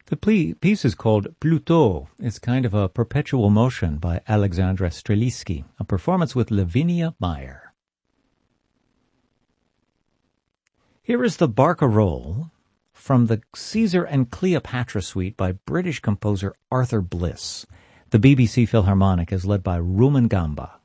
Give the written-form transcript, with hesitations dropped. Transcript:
The piece is called Plutôt. It's kind of a perpetual motion by Alexandra Strelitzky, a performance with Lavinia Meyer. Here is the Barcarolle from the Caesar and Cleopatra suite by British composer Arthur Bliss. The BBC Philharmonic is led by Rumen Gamba.